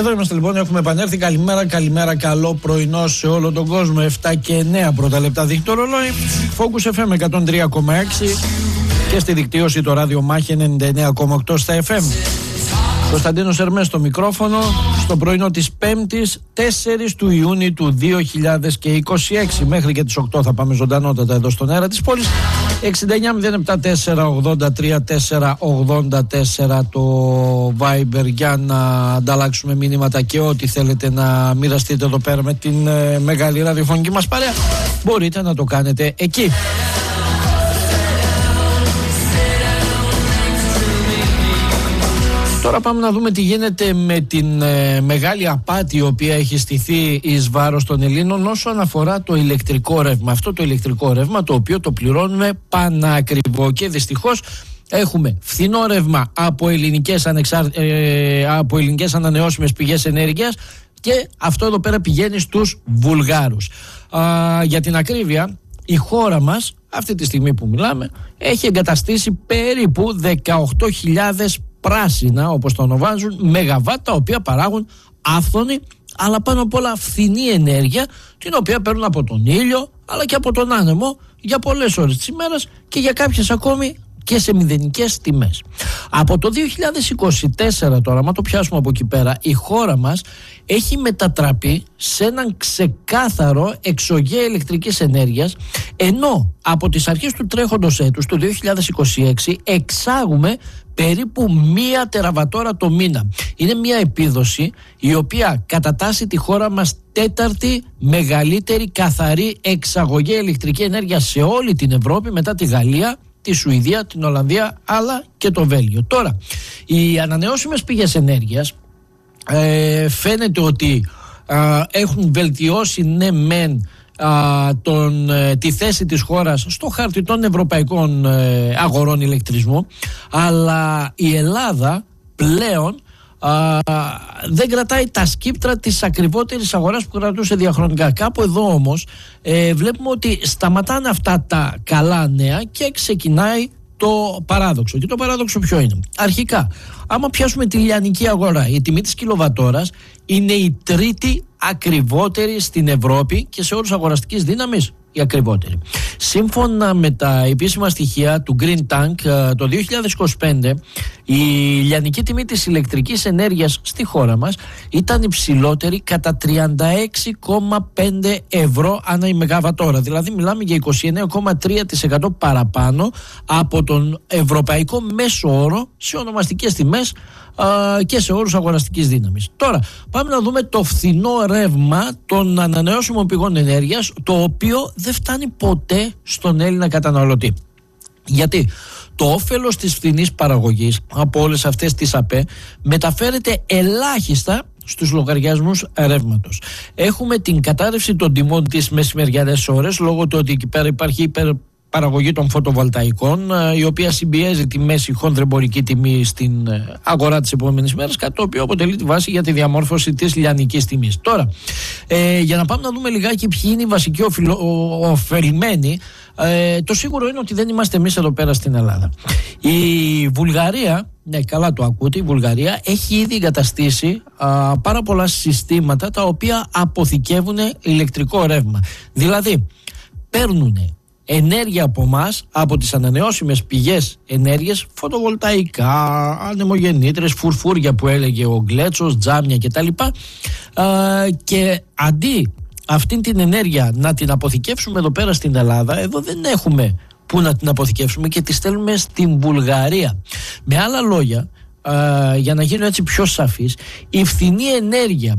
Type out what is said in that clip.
Εδώ είμαστε λοιπόν, έχουμε επανέλθει. Καλημέρα, καλό πρωινό σε όλο τον κόσμο. 7 και 9 πρώτα λεπτά δείχνει το ρολόι. Focus FM 103,6 και στη δικτύωση το ράδιο Μάχη 99,8 στα FM. Κωνσταντίνος Ερμές στο μικρόφωνο, στο πρωινό της 5ης 4 του Ιούνιου του 2026. Μέχρι και τις 8 θα πάμε ζωντανότατα εδώ στον αέρα της πόλης. 69-07-483-484 το Viber για να ανταλλάξουμε μηνύματα και ό,τι θέλετε να μοιραστείτε εδώ πέρα με την μεγάλη ραδιοφωνική μας παρέα. Μπορείτε να το κάνετε εκεί. Τώρα πάμε να δούμε τι γίνεται με την μεγάλη απάτη η οποία έχει στηθεί εις βάρος των Ελλήνων όσον αφορά το ηλεκτρικό ρεύμα. Αυτό το ηλεκτρικό ρεύμα το οποίο το πληρώνουμε πανάκριβο και δυστυχώς έχουμε φθηνό ρεύμα από ελληνικές ανανεώσιμες πηγές ενέργειας και αυτό εδώ πέρα πηγαίνει στους Βουλγάρους. Για την ακρίβεια, η χώρα μας αυτή τη στιγμή που μιλάμε έχει εγκαταστήσει περίπου 18.000 πράσινα, όπως το ονομάζουν, μεγαβάτ, τα οποία παράγουν άφθονη αλλά πάνω απ' όλα φθηνή ενέργεια, την οποία παίρνουν από τον ήλιο αλλά και από τον άνεμο για πολλές ώρες της ημέρας και για κάποιες ακόμη και σε μηδενικές τιμές. Από το 2024 τώρα, άμα το πιάσουμε από εκεί πέρα, η χώρα μας έχει μετατραπεί σε έναν ξεκάθαρο εξογέα ηλεκτρικής ενέργειας, ενώ από τις αρχές του τρέχοντος έτους, του 2026, εξάγουμε περίπου 1 τεραβατόρα το μήνα. Είναι μια επίδοση η οποία κατατάσσει τη χώρα μας τέταρτη μεγαλύτερη καθαρή εξαγωγή ηλεκτρική ενέργεια σε όλη την Ευρώπη, μετά τη Γαλλία, τη Σουηδία, την Ολλανδία αλλά και το Βέλγιο. Τώρα, οι ανανεώσιμες πηγές ενέργειας φαίνεται ότι έχουν βελτιώσει ναι μεν τη θέση της χώρας στο χάρτη των ευρωπαϊκών αγορών ηλεκτρισμού, αλλά η Ελλάδα πλέον δεν κρατάει τα σκύπτρα της ακριβότερης αγοράς που κρατούσε διαχρονικά. Κάπου εδώ όμως βλέπουμε ότι σταματάνε αυτά τα καλά νέα και ξεκινάει το παράδοξο. Και το παράδοξο ποιο είναι? Αρχικά, άμα πιάσουμε τη λιανική αγορά, η τιμή της κιλοβατόρας είναι η τρίτη ακριβότερη στην Ευρώπη και σε όρους αγοραστικής δύναμης η ακριβότερη. Σύμφωνα με τα επίσημα στοιχεία του Green Tank, το 2025 η λιανική τιμή της ηλεκτρικής ενέργειας στη χώρα μας ήταν υψηλότερη κατά 36,5 ευρώ ανά η μεγαβατόρα. Δηλαδή μιλάμε για 29,3% παραπάνω από τον ευρωπαϊκό μέσο όρο σε ονομαστικές τιμές και σε όρους αγοραστικής δύναμης. Τώρα πάμε να δούμε το φθηνό ρεύμα των ανανεώσιμων πηγών ενέργειας, το οποίο δεν φτάνει ποτέ στον Έλληνα καταναλωτή. Γιατί το όφελος της φθηνής παραγωγής από όλες αυτές τις ΑΠΕ μεταφέρεται ελάχιστα στους λογαριασμούς ρεύματος. Έχουμε την κατάρρευση των τιμών τις μεσημεριανές ώρες, λόγω του ότι εκεί πέρα υπάρχει παραγωγή των φωτοβολταϊκών, η οποία συμπιέζει τη μέση χονδρεμπορική τιμή στην αγορά της επόμενης μέρας, κάτι το οποίο αποτελεί τη βάση για τη διαμόρφωση της λιανικής τιμής. Τώρα, για να πάμε να δούμε λιγάκι ποιοι είναι οι βασικοί ωφελημένοι, το σίγουρο είναι ότι δεν είμαστε εμείς εδώ πέρα στην Ελλάδα. Η Βουλγαρία, ναι, καλά το ακούτε, η Βουλγαρία έχει ήδη εγκαταστήσει πάρα πολλά συστήματα τα οποία αποθηκεύουν ηλεκτρικό ρεύμα. Δηλαδή, παίρνουν ενέργεια από εμάς, από τις ανανεώσιμες πηγές ενέργειας, φωτοβολταϊκά, ανεμογεννήτρες, φουρφούρια που έλεγε ο Γκλέτσος, τζάμια κτλ. Και αντί αυτήν την ενέργεια να την αποθηκεύσουμε εδώ πέρα στην Ελλάδα, εδώ δεν έχουμε που να την αποθηκεύσουμε και τη στέλνουμε στην Βουλγαρία. Με άλλα λόγια, για να γίνω έτσι πιο σαφής, η φθηνή ενέργεια